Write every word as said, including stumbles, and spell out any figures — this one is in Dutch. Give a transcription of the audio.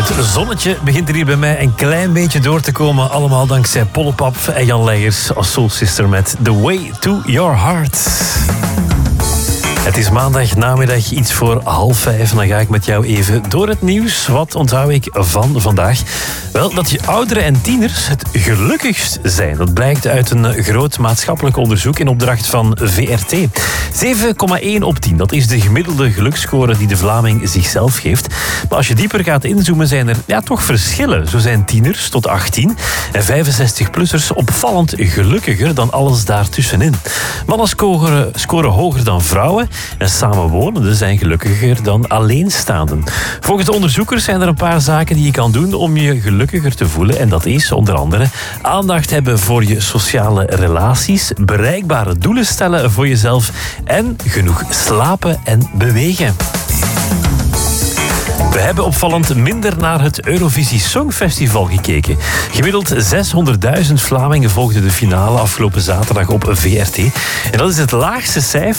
Het zonnetje begint er hier bij mij een klein beetje door te komen. Allemaal dankzij Pollepap en Jan Leijers als Soul Sister met The Way to Your Heart. Het is maandag namiddag iets voor half vijf en dan ga ik met jou even door het nieuws. Wat onthoud ik van vandaag? Wel, dat je ouderen en tieners het gelukkigst zijn. Dat blijkt uit een groot maatschappelijk onderzoek in opdracht van V R T. zeven komma één op tien, dat is de gemiddelde geluksscore die de Vlaming zichzelf geeft. Maar als je dieper gaat inzoomen zijn er ja, toch verschillen. Zo zijn tieners tot achttien en vijfenzestig-plussers opvallend gelukkiger dan alles daartussenin. Mannen scoren, scoren hoger dan vrouwen en samenwonenden zijn gelukkiger dan alleenstaanden. Volgens de onderzoekers zijn er een paar zaken die je kan doen om je gelukkiger te voelen. En dat is onder andere aandacht hebben voor je sociale relaties, bereikbare doelen stellen voor jezelf en genoeg slapen en bewegen. We hebben opvallend minder naar het Eurovisie Songfestival gekeken. Gemiddeld zeshonderdduizend Vlamingen volgden de finale afgelopen zaterdag op V R T. En dat is het laagste cijfer